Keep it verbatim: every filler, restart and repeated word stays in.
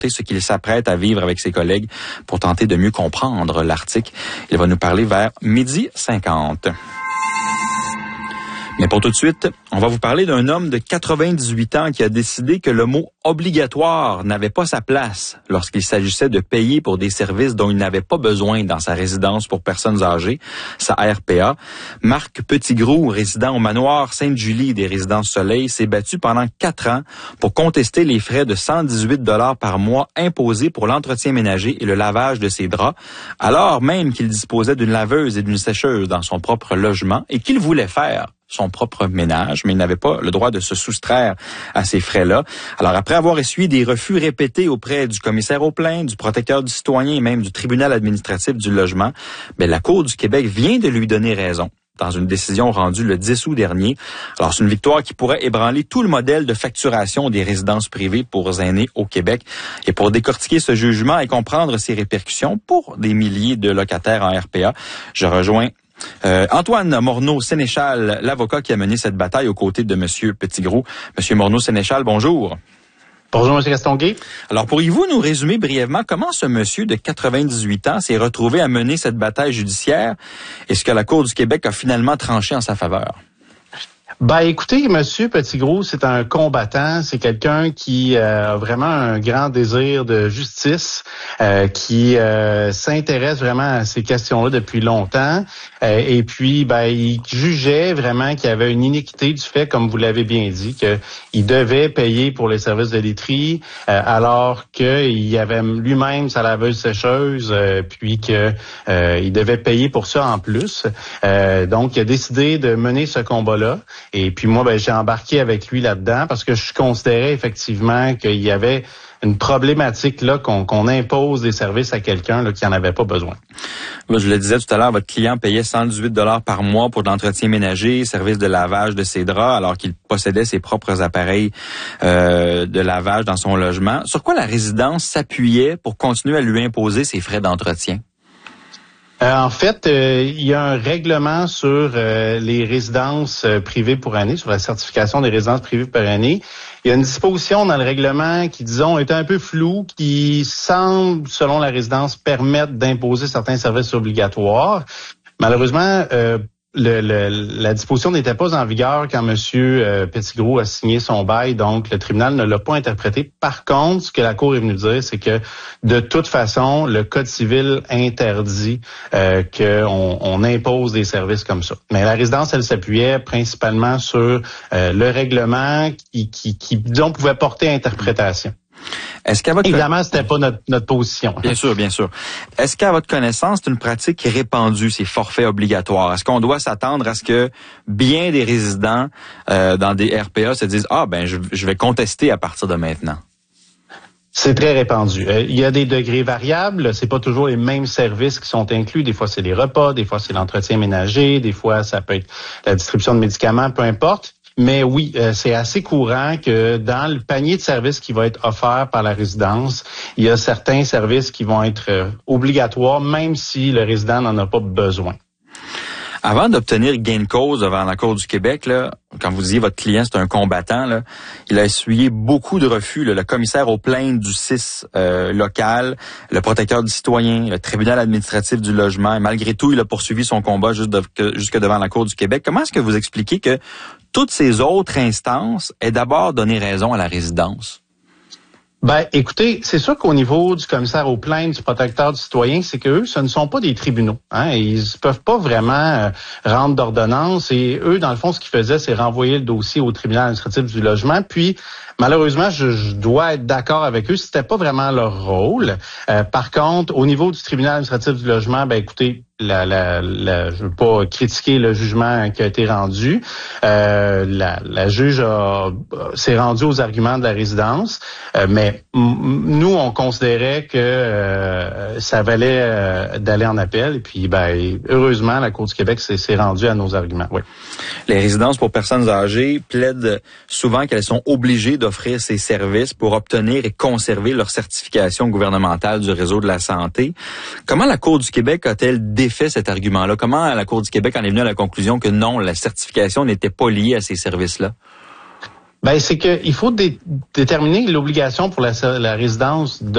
ce qu'il s'apprête à vivre avec ses collègues pour tenter de mieux comprendre l'article. Il va nous parler vers midi cinquante. Mais pour tout de suite, on va vous parler d'un homme de quatre-vingt-dix-huit ans qui a décidé que le mot « obligatoire » n'avait pas sa place lorsqu'il s'agissait de payer pour des services dont il n'avait pas besoin dans sa résidence pour personnes âgées, sa R P A. Marc Petitgrou, résident au manoir Sainte-Julie des Résidences Soleil, s'est battu pendant quatre ans pour contester les frais de cent dix-huit dollars par mois imposés pour l'entretien ménager et le lavage de ses draps, alors même qu'il disposait d'une laveuse et d'une sécheuse dans son propre logement et qu'il voulait faire son propre ménage, mais il n'avait pas le droit de se soustraire à ces frais-là. Alors, après avoir essuyé des refus répétés auprès du commissaire aux plaintes, du protecteur du citoyen et même du tribunal administratif du logement, bien, la Cour du Québec vient de lui donner raison dans une décision rendue le dix août dernier. Alors, c'est une victoire qui pourrait ébranler tout le modèle de facturation des résidences privées pour aînés au Québec. Et pour décortiquer ce jugement et comprendre ses répercussions pour des milliers de locataires en R P A, je rejoins Euh, Antoine Morneau-Sénéchal, l'avocat qui a mené cette bataille aux côtés de M. Petitgrou. M. Morneau-Sénéchal, bonjour. Bonjour, M. Castonguay. Alors, pourriez-vous nous résumer brièvement comment ce monsieur de quatre-vingt-dix-huit ans s'est retrouvé à mener cette bataille judiciaire et ce que la Cour du Québec a finalement tranché en sa faveur? Ben, écoutez, Monsieur Petitgrou, c'est un combattant, c'est quelqu'un qui euh, a vraiment un grand désir de justice, euh, qui euh, s'intéresse vraiment à ces questions-là depuis longtemps, euh, et puis ben il jugeait vraiment qu'il y avait une iniquité du fait, comme vous l'avez bien dit, qu'il devait payer pour les services de laiterie, euh, alors qu'il y avait lui-même sa laveuse sécheuse, euh, puis que euh, il devait payer pour ça en plus. Euh, donc, il a décidé de mener ce combat-là. Et puis moi, ben, j'ai embarqué avec lui là-dedans parce que je considérais effectivement qu'il y avait une problématique là qu'on, qu'on impose des services à quelqu'un là, qui n'en avait pas besoin. Là, je le disais tout à l'heure, votre client payait cent dix-huit dollars par mois pour de l'entretien ménager, service de lavage de ses draps, alors qu'il possédait ses propres appareils euh, de lavage dans son logement. Sur quoi la résidence s'appuyait pour continuer à lui imposer ses frais d'entretien? Euh, en fait, euh, il y a un règlement sur euh, les résidences euh, privées pour année, sur la certification des résidences privées pour année. Il y a une disposition dans le règlement qui, disons, est un peu floue, qui semble, selon la résidence, permettre d'imposer certains services obligatoires. Malheureusement, euh, Le, le, la disposition n'était pas en vigueur quand M. Euh, Petitgrou a signé son bail, donc le tribunal ne l'a pas interprété. Par contre, ce que la Cour est venue dire, c'est que de toute façon, le Code civil interdit euh, qu'on on impose des services comme ça. Mais la résidence, elle s'appuyait principalement sur euh, le règlement qui, qui, qui, disons, pouvait porter à interprétation. Est-ce qu'à votre Évidemment, c'était pas notre, notre position. Bien sûr, bien sûr. Est-ce qu'à votre connaissance, c'est une pratique répandue, ces forfaits obligatoires? Est-ce qu'on doit s'attendre à ce que bien des résidents euh, dans des R P A se disent « Ah, ben, je, je vais contester à partir de maintenant ». C'est très répandu. Euh, il y a des degrés variables. C'est pas toujours les mêmes services qui sont inclus. Des fois, c'est les repas, des fois, c'est l'entretien ménager, des fois, ça peut être la distribution de médicaments, peu importe. Mais oui, euh, c'est assez courant que dans le panier de services qui va être offert par la résidence, il y a certains services qui vont être euh, obligatoires, même si le résident n'en a pas besoin. Avant d'obtenir gain de cause devant la Cour du Québec, là, quand vous disiez votre client c'est un combattant, là, il a essuyé beaucoup de refus. Là, le commissaire aux plaintes du C I S euh, local, le protecteur du citoyen, le tribunal administratif du logement. Et malgré tout, il a poursuivi son combat juste de, que, jusque devant la Cour du Québec. Comment est-ce que vous expliquez que toutes ces autres instances aient d'abord donné raison à la résidence? Ben, écoutez, c'est sûr qu'au niveau du commissaire aux plaintes, du protecteur du citoyen, c'est qu'eux, ce ne sont pas des tribunaux. Hein, ils peuvent pas vraiment euh, rendre d'ordonnance. Et eux, dans le fond, ce qu'ils faisaient, c'est renvoyer le dossier au tribunal administratif du logement. Puis, malheureusement, je, je dois être d'accord avec eux, c'était pas vraiment leur rôle. Euh, par contre, au niveau du tribunal administratif du logement, ben écoutez, La, la, la, je veux pas critiquer le jugement qui a été rendu. Euh, la, la juge a, s'est rendue aux arguments de la résidence, euh, mais m- nous, on considérait que euh, ça valait euh, d'aller en appel. Et puis, ben, heureusement, la Cour du Québec s'est, s'est rendue à nos arguments. Oui. Les résidences pour personnes âgées plaident souvent qu'elles sont obligées d'offrir ces services pour obtenir et conserver leur certification gouvernementale du réseau de la santé. Comment la Cour du Québec a-t-elle défait fait cet argument-là? Comment la Cour du Québec en est venue à la conclusion que non, la certification n'était pas liée à ces services-là? Ben, c'est que il faut dé- déterminer l'obligation pour la, la résidence de